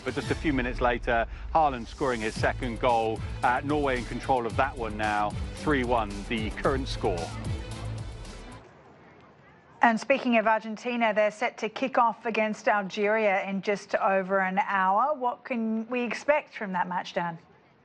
But just a few minutes later, Haaland scoring his second goal. Norway in control of that one now, 3-1, the current score. And speaking of Argentina, they're set to kick off against Algeria in just over an hour. What can we expect from that match, Dan?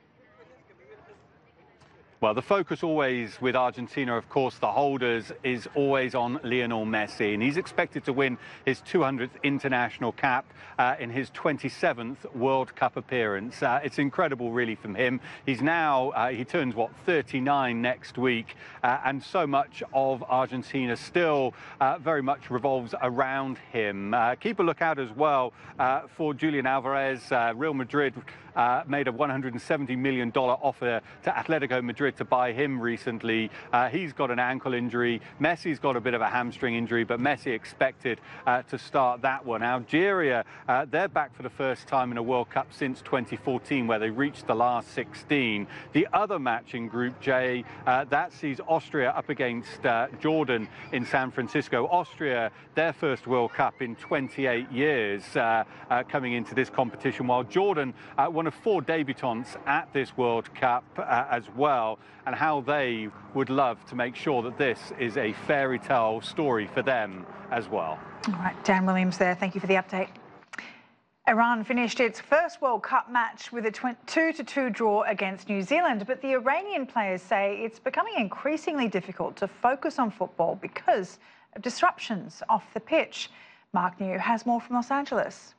Well, the focus always with Argentina, of course, the holders, is always on Lionel Messi. And he's expected to win his 200th international cap in his 27th World Cup appearance. It's incredible, really, from him. He's now, he turns, 39 next week. And so much of Argentina still very much revolves around him. Keep a lookout as well for Julian Alvarez. Real Madrid made a $170 million offer to Atletico Madrid to buy him recently. He's got an ankle injury. Messi's got a bit of a hamstring injury, but Messi expected to start that one. Algeria, they're back for the first time in a World Cup since 2014, where they reached the last 16. The other match in Group J, that sees Austria up against Jordan in San Francisco. Austria, their first World Cup in 28 years coming into this competition, while Jordan, one of 4 debutants at this World Cup as well, and how they would love to make sure that this is a fairy tale story for them as well. All right, Dan Williams there. Thank you for the update. Iran finished its first World Cup match with a 2-2 draw against New Zealand, but the Iranian players say it's becoming increasingly difficult to focus on football because of disruptions off the pitch. Mark New has more from Los Angeles.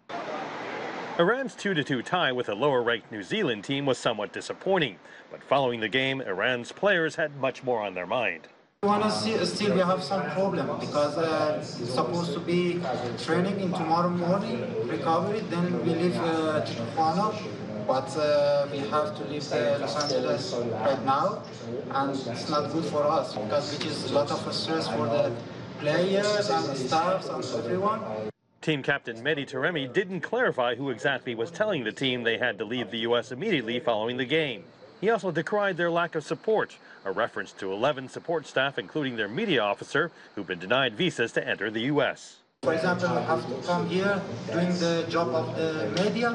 Iran's 2-2 tie with a lower-ranked New Zealand team was somewhat disappointing, but following the game, Iran's players had much more on their mind. We want to see, still we have some problem because it's supposed to be training in tomorrow morning, recovery, then we leave Tijuana, but we have to leave Los Angeles right now, and it's not good for us because it is a lot of stress for the players and the staffs and everyone. Team captain Mehdi Taremi didn't clarify who exactly was telling the team they had to leave the U.S. immediately following the game. He also decried their lack of support, a reference to 11 support staff, including their media officer, who've been denied visas to enter the U.S. For example, we have to come here doing the job of the media,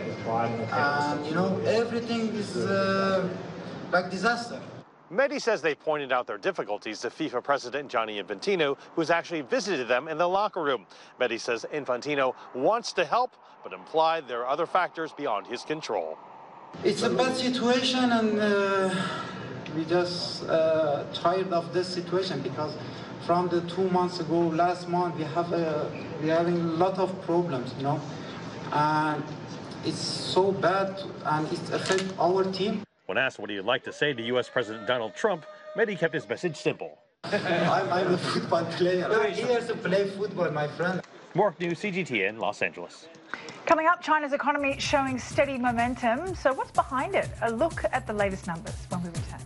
and you know, everything is like disaster. Mehdi says they pointed out their difficulties to FIFA President Gianni Infantino, who's actually visited them in the locker room. Mehdi says Infantino wants to help, but implied there are other factors beyond his control. It's a bad situation, and we just tired of this situation because from the 2 months ago, last month, we're having a lot of problems, you know, and it's so bad, and it affects our team. When asked what he'd like to say to U.S. President Donald Trump, Mehdi kept his message simple. I'm a football player. I'm here to play football, my friend. Mark New, CGTN, Los Angeles. Coming up, China's economy showing steady momentum. So what's behind it? A look at the latest numbers when we return.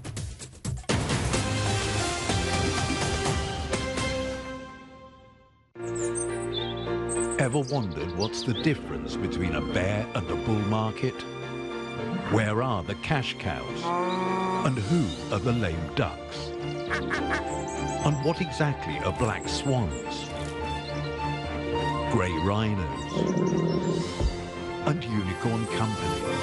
Ever wondered what's the difference between a bear and a bull market? Where are the cash cows? And who are the lame ducks? And what exactly are black swans? Grey rhinos? And unicorn companies?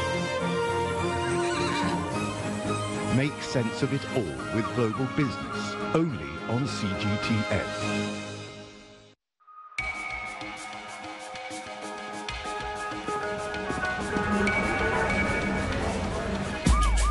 Make sense of it all with Global Business, only on CGTN.